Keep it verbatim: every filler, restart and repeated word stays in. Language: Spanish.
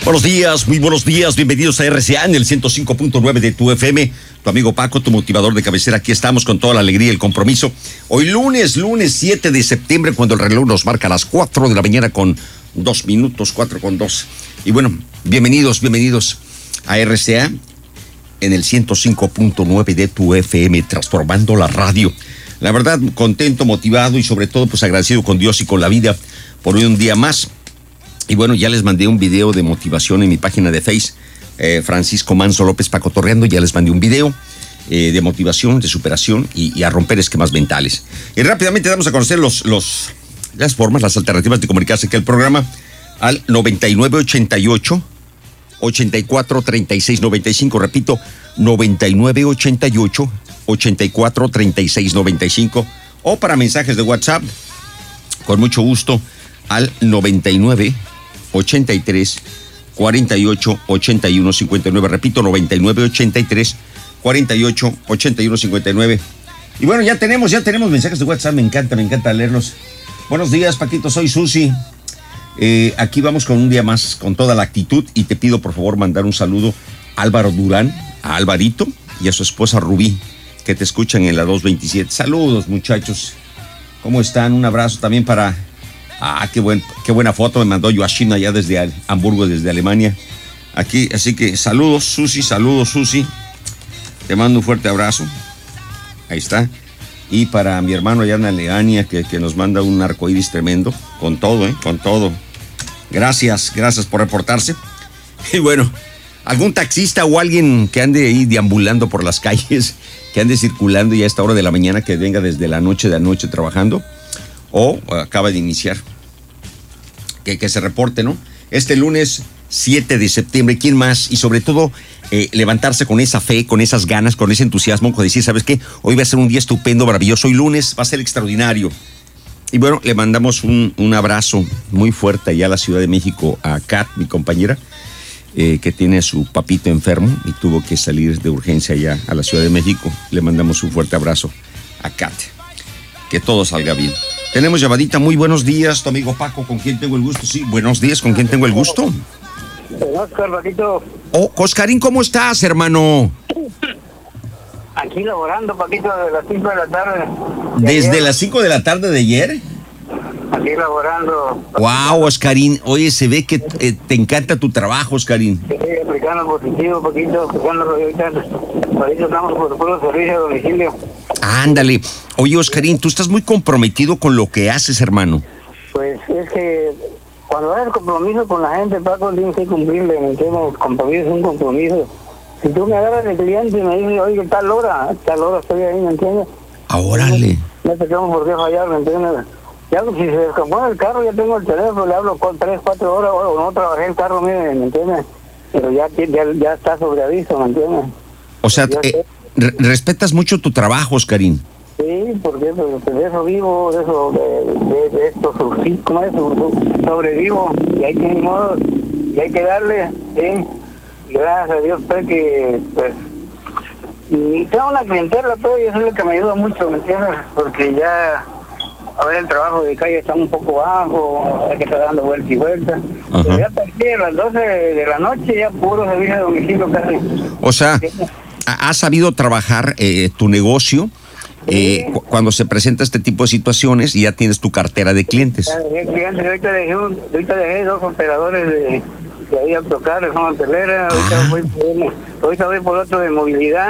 Buenos días, muy buenos días, bienvenidos a R C A en el ciento cinco punto nueve de tu F M. Tu amigo Paco, tu motivador de cabecera, aquí estamos con toda la alegría y el compromiso. Hoy lunes, lunes siete de septiembre, cuando el reloj nos marca las cuatro de la mañana con dos minutos, cuatro con dos. Y bueno, bienvenidos, bienvenidos a R C A en el ciento cinco punto nueve de tu F M, transformando la radio. La verdad, contento, motivado y sobre todo pues agradecido con Dios y con la vida por hoy un día más. Y bueno, ya les mandé un video de motivación en mi página de Face, eh, Francisco Manso López Pacotorreando. Ya les mandé un video eh, de motivación, de superación y, y a romper esquemas mentales. Y rápidamente damos a conocer los, los, las formas, las alternativas de comunicarse que el programa al noventa y nueve ochenta y ocho ochenta y cuatro treinta y seis noventa y cinco. Repito, noventa y nueve ochenta y ocho ochenta y cuatro treinta y seis noventa y cinco. O para mensajes de WhatsApp, con mucho gusto, al noventa y nueve ochenta y tres cuarenta y ocho ochenta y uno cincuenta y nueve. Repito, noventa y nueve ochenta y tres cuarenta y ocho ochenta y uno cincuenta y nueve. Y bueno, ya tenemos, ya tenemos mensajes de WhatsApp. Me encanta, me encanta leerlos. Buenos días, Paquito, soy Susi. Eh, aquí vamos con un día más, con toda la actitud. Y te pido, por favor, mandar un saludo a Álvaro Durán, a Alvarito y a su esposa Rubí, que te escuchan en la dos veintisiete. Saludos, muchachos. ¿Cómo están? Un abrazo también para... Ah, qué, buen, qué buena foto me mandó Joachim allá desde Hamburgo, desde Alemania. Aquí, así que saludos, Susi, saludos, Susi. Te mando un fuerte abrazo. Ahí está. Y para mi hermano allá en Alemania, que, que nos manda un arcoíris tremendo. Con todo, ¿eh? Con todo. Gracias, gracias por reportarse. Y bueno, algún taxista o alguien que ande ahí deambulando por las calles, que ande circulando ya a esta hora de la mañana, que venga desde la noche de anoche trabajando, o acaba de iniciar, que, que se reporte, ¿no? Este lunes siete de septiembre, ¿quién más? Y sobre todo, eh, levantarse con esa fe, con esas ganas, con ese entusiasmo, con decir, ¿sabes qué? Hoy va a ser un día estupendo, maravilloso, hoy lunes va a ser extraordinario. Y bueno, le mandamos un, un abrazo muy fuerte allá a la Ciudad de México a Kat, mi compañera, eh, que tiene a su papito enfermo y tuvo que salir de urgencia allá a la Ciudad de México. Le mandamos un fuerte abrazo a Kat. Que todo salga bien. Tenemos llamadita. Muy buenos días, tu amigo Paco, ¿con quién tengo el gusto? Sí, buenos días, ¿con quién tengo el gusto? Oscar, Paquito. Oh, Oscarín, ¿cómo estás, hermano? Aquí laborando, Paquito, desde las cinco de la tarde. De ¿Desde ayer. las cinco de la tarde de ayer? Aquí laborando. Wow, Oscarín. Oye, se ve que eh, te encanta tu trabajo, Oscarín. Estoy aplicando positivo, Paquito, aplicando ahorita. Ahorita estamos por puro servicio a domicilio. Ándale. Oye, Oscarín, tú estás muy comprometido con lo que haces, hermano. Pues es que cuando hay compromiso con la gente, Paco, tienes que cumplirle, ¿me entiendes? El compromiso es un compromiso. Si tú me agarras de cliente y me dices, oye, tal hora, tal hora estoy ahí, ¿me entiendes? Ah, órale. No te tengo por qué fallar, ¿me entiendes? Ya si se descompone el carro, ya tengo el teléfono, le hablo con tres, cuatro horas, o no trabajé el carro, mire, ¿me entiendes? Pero ya, ya, ya está sobre aviso, ¿me entiendes? O sea, eh, re- respetas mucho tu trabajo, Oscarín. Sí, porque pues, de eso vivo, de eso, de, de, de esto, subsist- ¿cómo es? Sobrevivo, y hay que, ni modo, y hay que darle, sí. Gracias a Dios, pues, que, pues, y tengo una clientela, pues, y eso es lo que me ayuda mucho, ¿me entiendes? Porque ya, a ver, el trabajo de calle está un poco bajo, hay que estar dando vueltas y vueltas. Pero ya a partir de las doce de la noche, ya puro servicio de domicilio casi. O sea, has sabido trabajar eh, tu negocio eh, cu- cuando se presenta este tipo de situaciones y ya tienes tu cartera de clientes. Ya dejé clientes, ahorita dejé, un- ahorita dejé dos operadores de, de ahí a tocar, de zona hotelera, ahorita, Ah. voy por uno, ahorita voy por otro de movilidad.